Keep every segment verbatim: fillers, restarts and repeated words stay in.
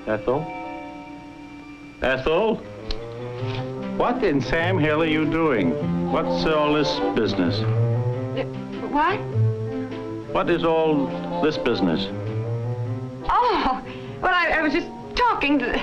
Ethel? Ethel? What in Sam Hill are you doing? What's all this business? Uh, what? What is all this business? Oh, well, I, I was just talking to...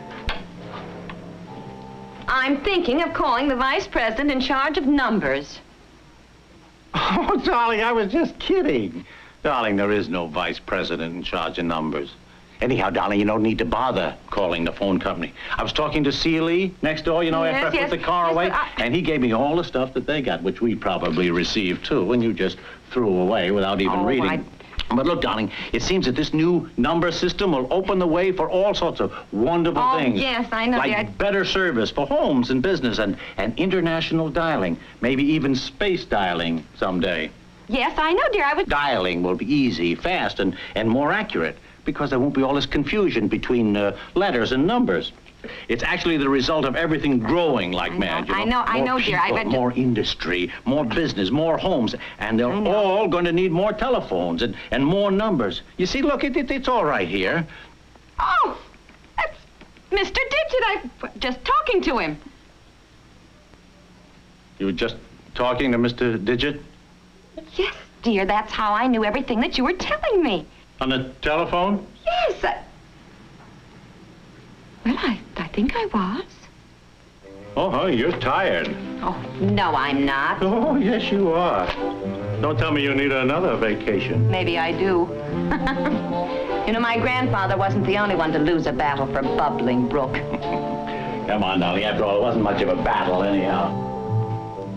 I'm thinking of calling the vice president in charge of numbers. Oh, darling, I was just kidding. Darling, there is no vice president in charge of numbers. Anyhow, darling, you don't need to bother calling the phone company. I was talking to Seeley next door, you know, Yes, after I yes, put the car yes, away, I... and he gave me all the stuff that they got, which we probably received, too, and you just threw away without even Oh, reading. I... But look, darling, it seems that this new number system will open the way for all sorts of wonderful oh, things. yes, I know. Like dear. better service for homes and business and, and international dialing, maybe even space dialing someday. Yes, I know, dear. I was... Dialing will be easy, fast, and, and more accurate because there won't be all this confusion between uh, letters and numbers. It's actually the result of everything growing like I mad. know, You I know, know, I More know, dear. I people, bet- more industry, more business, more homes, and they're I know. all going to need more telephones and, and more numbers. You see, look, it, it, it's all right here. Oh, that's Mister Digit. I was just talking to him. You were just talking to Mister Digit Yes, dear. That's how I knew everything that you were telling me. on the telephone? Yes. I... Well, I, I think I was. Oh, honey, you're tired. Oh, no, I'm not. Oh, yes, you are. Don't tell me you need another vacation. Maybe I do. You know, my grandfather wasn't the only one to lose a battle for Bubbling Brook. Come on, darling. After all, it wasn't much of a battle, anyhow.